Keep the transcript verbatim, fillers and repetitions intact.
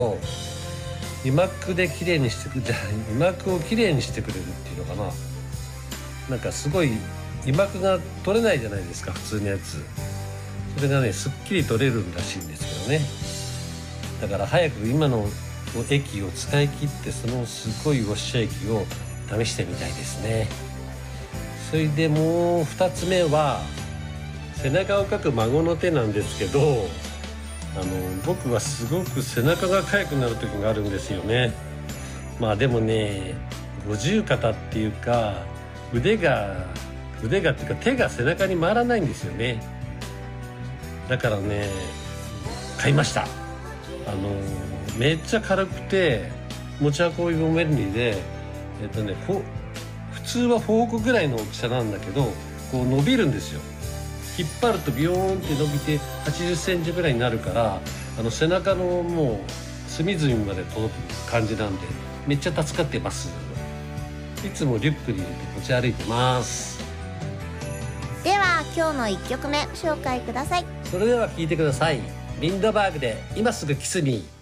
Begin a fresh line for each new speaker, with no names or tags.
衣膜で綺麗にしてくれじゃ衣膜を綺麗にしてくれるっていうのかな。なんかすごい衣膜が取れないじゃないですか、普通のやつ。それがねすっきり取れるらしいんですけどね。だから早く今の液を使い切って、そのすごいウォッシュ液を試してみたいですね。それでもうふたつめは背中をかく孫の手なんですけど、あの僕はすごく背中が痒くなる時があるんですよね。まあでもね、五十肩っていうか腕が腕がっていうか手が背中に回らないんですよね。だからね買いました。あのめっちゃ軽くて持ち運びも便利で、えっとねこ普通はフォークぐらいの大きさなんだけど、こう伸びるんですよ。引っ張るとビヨーンって伸びてはちじゅっセンチぐらいになるから、あの背中のもう隅々まで届く感じなんでめっちゃ助かってます。いつもリュックに入れて持ち歩いてます。
では今日のいっきょくめ紹介ください。
それでは聴いてください。リンドバーグで今すぐキスミー。